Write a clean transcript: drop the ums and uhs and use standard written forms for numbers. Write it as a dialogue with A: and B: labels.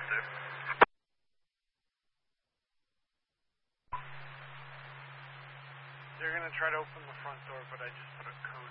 A: They're gonna try to open the front door, but I just put a code